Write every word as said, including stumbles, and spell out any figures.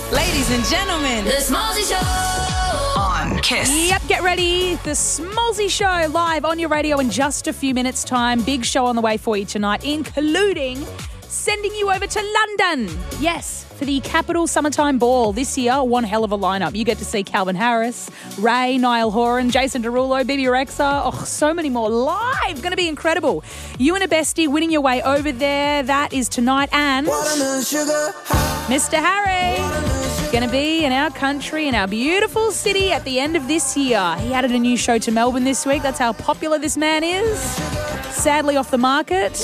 Ladies and gentlemen, The Smallsy Show on Kiss. Yep, get ready. The Smallsy Show live on your radio in just a few minutes' time. Big show on the way for you tonight, including sending you over to London. Yes, for the Capital Summertime Ball this year. One hell of a lineup. You get to see Calvin Harris, Ray, Niall Horan, Jason Derulo, Bibi Rexa. Oh, so many more live. Going to be incredible. You and a bestie winning your way over there. That is tonight. And Mister Harry going to be in our country, in our beautiful city at the end of this year. He added a new show to Melbourne this week. That's how popular this man is. Sadly off the market.